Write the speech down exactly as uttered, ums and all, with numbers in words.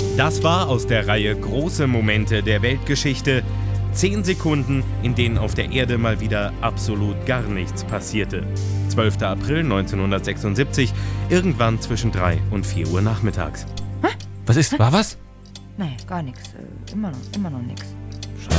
Das war aus der Reihe Große Momente der Weltgeschichte. Zehn Sekunden, in denen auf der Erde mal wieder absolut gar nichts passierte. zwölfter April neunzehnhundertsechsundsiebzig, irgendwann zwischen drei und vier Uhr nachmittags. Hä? Was ist? War was? Nee, gar nichts. Äh, immer noch, immer noch nichts.